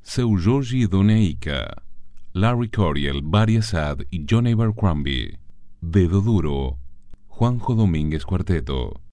Seu Giorgi Doneika, Larry Coryell, Barry Assad y John Abercrombie. Dedo Duro, Juanjo Domínguez Cuarteto.